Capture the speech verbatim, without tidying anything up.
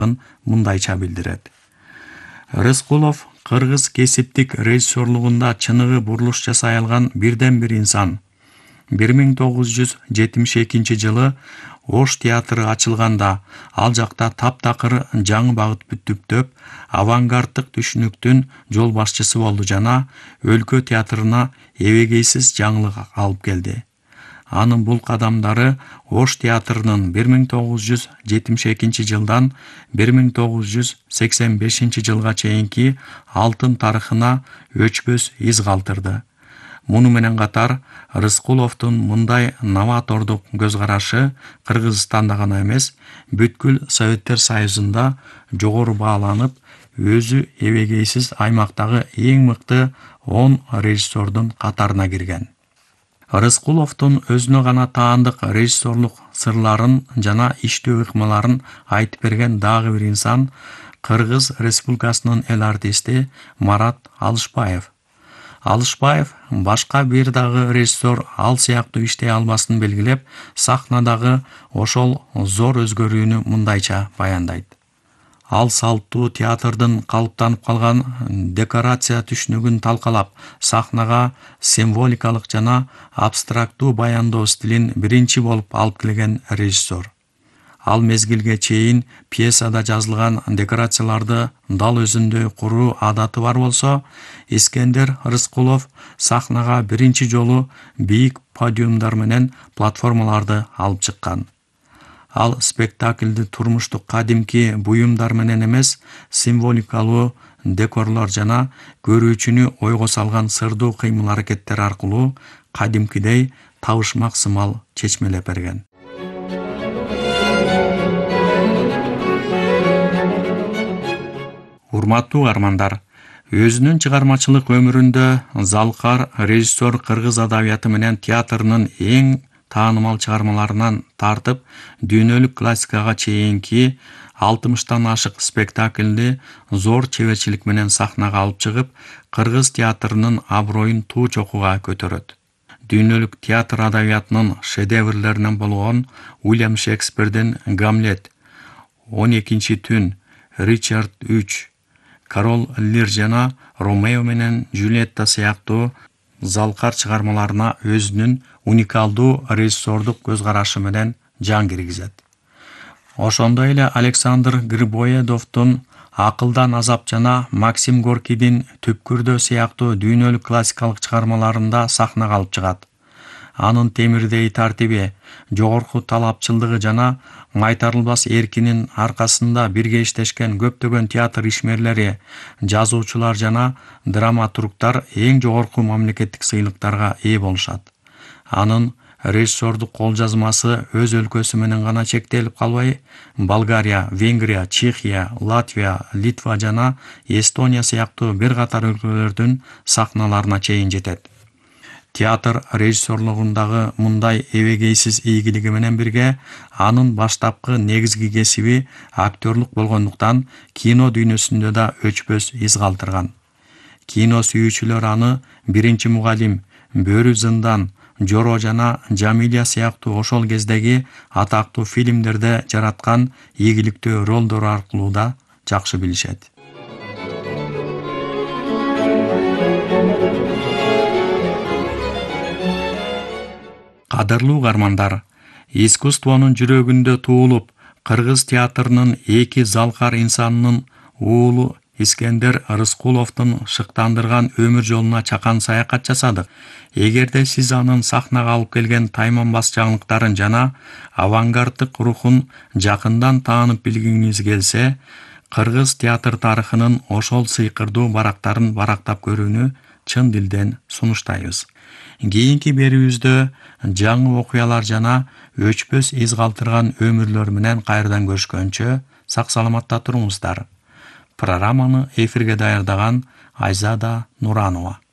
мындайча билдирет. Рыскулов кыргыз кесиптик режиссерлугунда чыныгы бурулуш жасай алган бирден бир инсан. бир миң тогуз жүз жетимиш экинчи жылы Ош театры ачылганда ал жакта таптакыр жаңы багыт бүттүктөп, авангарддык түшүнүктүн жол башчысы болду жана өлкө театрына эбегейсиз жаңылык алып келди. Анын бул кадамдары Ош театрынын бир миң тогуз жүз жетимиш экинчи жылдан бир миң тогуз жүз сексен бешинчи жылга чейинки алтын тарыхына өчпөс из калтырды. Муну менен катар Рыскуловдун мындай новатордук көз карашы Кыргызстанда гана эмес, бүткүл Советтер Союзунда жогору бааланып, өзү эбегейсиз аймактагы эң мыкты он режиссердун катарына кирген. Рыскуловдун өзүнө гана таандык режиссерлук сырларын жана иштөө ыкмаларын айтып берген дагы бир инсан Кыргыз Республикасынын эл артисти Марат Алышбаев. Алышбаев башка бир дагы режиссер ал сыяктуу иштей албасын белгилеп, сахнадагы ошол зор өзгөрүүнү мындайча баяндайт. Ал салттуу театрдын калыптанып калган декорация түшүнүгүн талкалап, сахнага символикалык жана абстрактуу баяндоо стилин биринчи болуп алып келген режиссер. Ал мезгилге чейин пьесада жазылган декорацияларды дал өзүндөй куруу адаты бар болсо, Искендер Рыскулов сахнага биринчи жолу бийик подиумдар менен платформаларды алып чыккан. Ал спектакльди турмуштук кадимки буюмдар менен эмес, символикалуу декорлор жана көрүүчүнү ойго салган сырдуу кыймыл-аракеттер аркылуу кадимкидей табышмак сымал чечмелеп берген. Урматтуу армандар, өзүнүн чыгармачылык өмүрүндө залкар режиссер кыргыз адабияты менен театрынын эң таанымал чыгармаларынан тартып, дүйнөлүк классикага чейинки алтымыштан ашык спектакльди зор чеберчилик менен сахнага алып чыгып, кыргыз театрынын аброюн туу чокуга көтөрөт. Дүйнөлүк театр адабиятынын шедеврлеринен болгон Уильям Шекспирдин Гамлет, он экинчи түн, Ричард үч, Король Лир жана Ромео менен Джульетта сыяктуу залкар чыгармаларына өзүнүн уникалдуу режиссердук көз карашы менен жан киргизет. Ошондой эле Александр Грибоедовдун Акылдан азап жана Максим Горкийдин Түпкүрдө сыяктуу дүйнөлүк классикалык чыгармаларында сахнага алып чыгат. Анын темирдей тартиби, жогорку талапчылдыгы жана майтарылбас эркинин аркасында бирге иштешкен көптөгөн театр ишмерлери, жазуучулар жана драматургтар эң жогорку мамлекеттик сыйлыктарга ээ болушат. Анын режиссердук кол жазмасы өз өлкөсү менен гана чектелип калбай, Болгария, Венгрия, Чехия, Латвия, Литва жана Эстония сыяктуу бир катар өлкөлөрдүн сахналарына чейин жетет. Театр режиссерлугундагы мындай эбегейсиз ийгилиги менен бирге анын баштапкы негизги кесиби актерлук болгондуктан кино дүйнөсүндө да өчпөс из калтырган. Кино сүйүүчүлөр аны Биринчи мугалим, Бөрү зындан, Жоро жана Жамилия сыяктуу ошол кездеги атактуу фильмдерде жараткан ийгиликтүү ролдору аркылуу да жакшы билишет. Кадырлуу гармандар, искусствонун жүрөгүндө туулуп, кыргыз театрынын эки залкар инсанынын уулу Искендер Рыскуловдун шыктандырган өмүр жолуна чакан саякат жасадык. Эгерде сиз анын сахнага алып келген тайманбас жаңылыктарын жана авангарддык рухун жакындан таанып билгиңиз келсе, кыргыз театр тарыхынын ошол сыйкырдуу барактарын барактап көрүүнү чын дилден сунуштайбыз. Кийинки берүүбүздө жаңы окуялар жана өчпөс из калтырган өмүрлөр менен кайрадан көрүшкөнчө сак саламатта туруңуздар. Программаны эфирге даярдаган Айзада Нуранова.